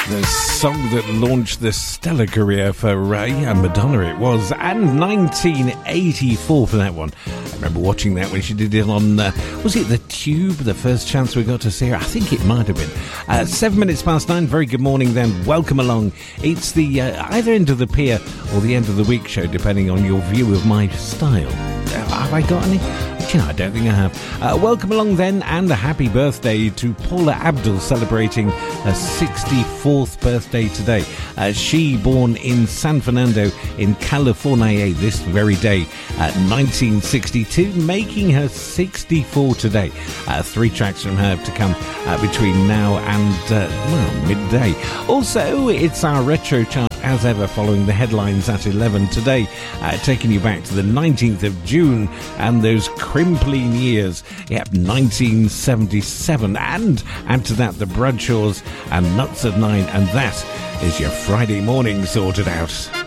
The song that launched the stellar career for Madonna it was, and 1984 for that one. I remember watching that when she did it on, was it the Tube, the first chance we got to see her? I think it might have been. 7 minutes past 9, very good morning then, welcome along. It's the either end of the pier or the end of the week show, depending on your view of my style. Have I got any? I don't think I have. Welcome along then, and a happy birthday to Paula Abdul, celebrating her 64th birthday today. She born in San Fernando in California this very day, 1962, making her 64 today. 3 tracks from her to come between now and midday. Also, it's our retro chart as ever, following the headlines at 11 today, taking you back to the 19th of June and those crimpling years. Yep, 1977, and add to that the Bradshaws and Nuts at 9, and that is your Friday morning sorted out.